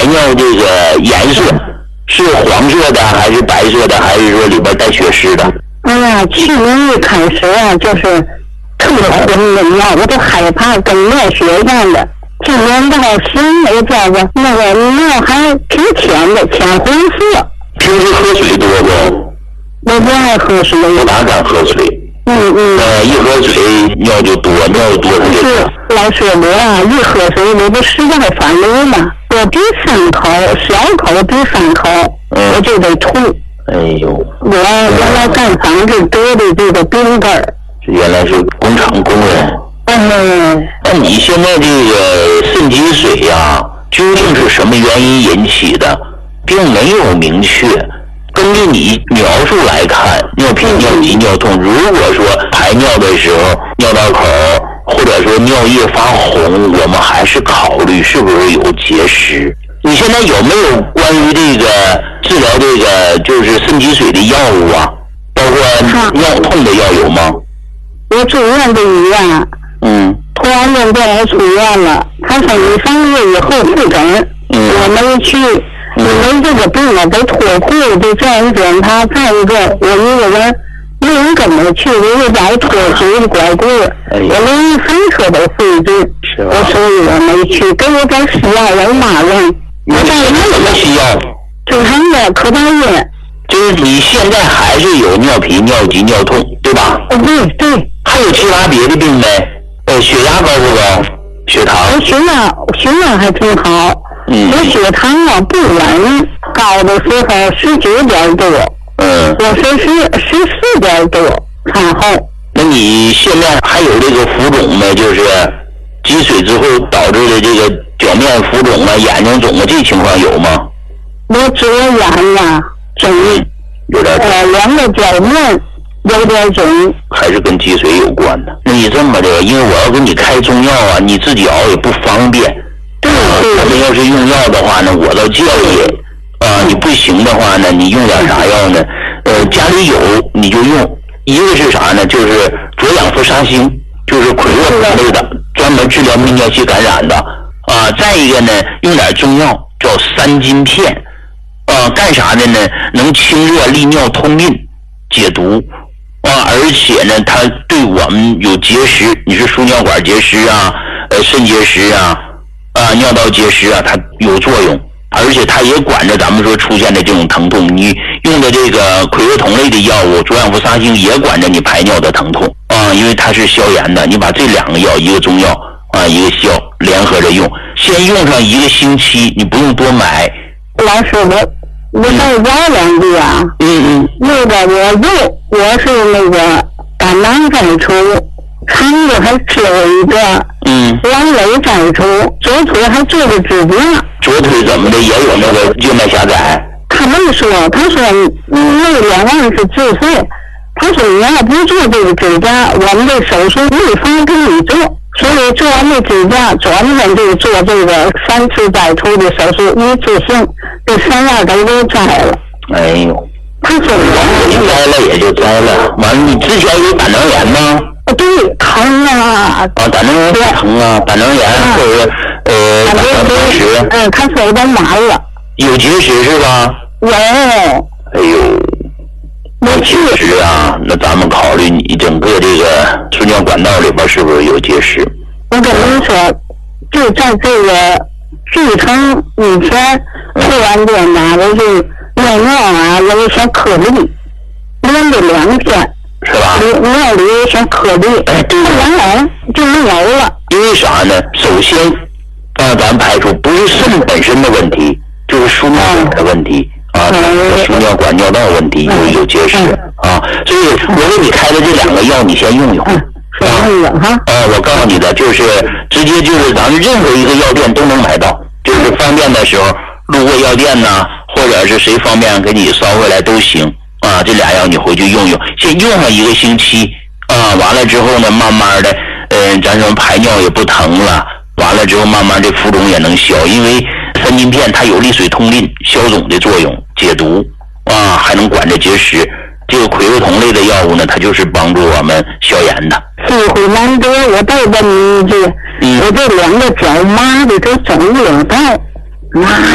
排尿这个颜色是黄色的还是白色的，还是说里边带血丝的？ 哎呀，去年一开始啊，就是特别浑的尿，我都害怕跟尿血一样的。今年到10月这个那个尿还挺浅的，浅红色。 平时喝水多不？ 我不爱喝水。 不大敢喝水。一喝水尿就多，尿多了就。 老师，我啊一喝水我就实在反流嘛，我滴3口，小口滴3口，我就得吐。 哎呦！ 我原来干房子得的这个病根儿。 原来是工厂工人。那你现在这个肾积水呀，究竟是什么原因引起的，并没有明确。根据你描述来看，尿频、尿急、尿痛，如果说排尿的时候尿道口或者说尿液发红，我们还是考虑是不是有结石。你现在有没有关于这个治疗这个就是肾积水的药物啊？包括尿痛的药有吗？ 我住院的医院，突然间带我出院了，他说你3个月以后复诊，我没去，因为这个病啊得脱裤得这样检查，再一个我一个人没人跟我去，我又在脱水拐棍，我连上车都费劲，所以我没去，给我点西药我骂人。 你吃什么西药？ 正常的可达因。 就是你现在还是有尿频、尿急、尿痛，对吧？ 对。 还有其他别的病没？血压高不高？血糖？ 血压还挺好。我血糖啊不稳，高的时候19点多。我是14点多产后。 那你现在还有这个浮肿没？就是积水之后导致的这个脚面浮肿啊、眼睛肿啊，这情况有吗？ 我左眼呀肿， 有点 2个脚面有点肿， 还是跟积水有关的。那你这么的，因为我要给你开中药啊，你自己熬也不方便。咱们要是用药的话呢，我倒建议你不行的话呢，你用点啥药呢？家里有你就用。一个是啥呢？就是左氧氟沙星，就是葵若类的，专门治疗泌尿系感染的再一个呢，用点中药叫3金片干啥的呢？能清热利尿、通淋、解毒而且呢，它对我们有结石，你是输尿管结石啊、肾结石啊、尿道结石啊，它有作用。而且它也管着咱们说出现的这种疼痛，你用的这个葵若酮类的药物左氧氟沙星也管着你排尿的疼痛因为它是消炎的。你把这2个药，一个中药一个西药联合着用，先用上1个星期，你不用多买。 老师，我再聊2句啊。那个我是那个胆囊摘除，肠子还吃了一个，阑尾摘除，左腿还做了指甲。 左腿怎么的也有那个静脉狭窄？ 他说那2万是自费，他说你要不做这个指甲，我们的手术没法给你做，所以做完这指甲转天就做这个3次摘除的手术，一次性这3万都摘了。 哎呦， 他说你摘了也就摘了，完了你之前有胆囊炎吗？ 对，疼啊！ 胆囊炎疼啊，胆囊炎或者胆囊结石。 他说我完了。 有结石是吧？ 有。 哎呦，有结石啊！那咱们考虑你整个这个输尿管道里边是不是有结石？ 我跟您说，就在这个剧程以前，突然间呢，我就尿有一些颗粒，连着2天。 是吧？ 尿里有些颗粒，后来就没有了。 因为啥呢？首先咱排除不是肾本身的问题，就是输尿管的问题输尿管尿道问题有结石所以我给你开的这2个药你先用用我告诉你的就是直接就是咱们任何一个药店都能买到，就是方便的时候路过药店呢，或者是谁方便给你捎回来都行这2药你回去用用，先用上1个星期完了之后呢，慢慢的咱说排尿也不疼了，完了之后慢慢这浮肿也能消，因为3金片它有利水通淋、消肿的作用，解毒还能管着结石。这个葵若酮类的药物呢，它就是帮助我们消炎的。 机会难得，我再问你一句，我这2个脚麻的都肿了带。